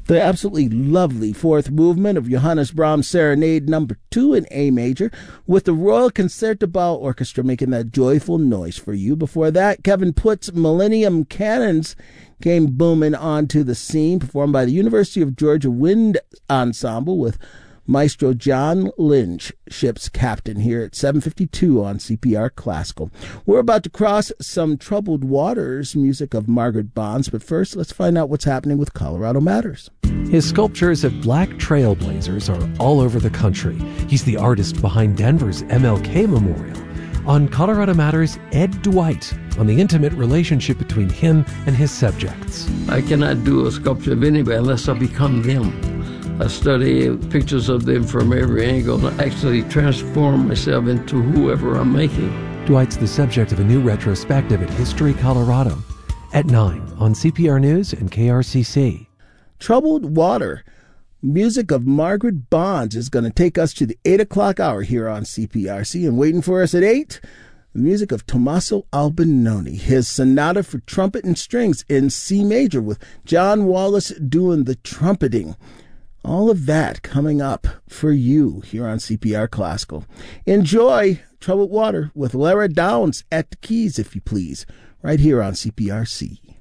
The absolutely lovely fourth movement of Johannes Brahms' Serenade Number 2 in A major, with the Royal Concertgebouw Orchestra making that joyful noise for you. Before that, Kevin Putt's Millennium Cannons came booming onto the scene, performed by the University of Georgia Wind Ensemble with Maestro John Lynch, ship's captain, here at 7:52 on CPR Classical. We're about to cross some troubled waters, music of Margaret Bonds, but first let's find out what's happening with Colorado Matters. His sculptures of black trailblazers are all over the country. He's the artist behind Denver's MLK Memorial. On Colorado Matters, Ed Dwight, on the intimate relationship between him and his subjects. I cannot do a sculpture of anybody unless I become them. I study pictures of them from every angle and actually transform myself into whoever I'm making. Dwight's the subject of a new retrospective at History Colorado at 9 on CPR News and KRCC. Troubled Water, music of Margaret Bonds, is going to take us to the 8 o'clock hour here on CPRC. And waiting for us at 8, the music of Tommaso Albinoni, his Sonata for Trumpet and Strings in C major, with John Wallace doing the trumpeting. All of that coming up for you here on CPR Classical. Enjoy Troubled Water with Lara Downs at the keys, if you please, right here on CPRC.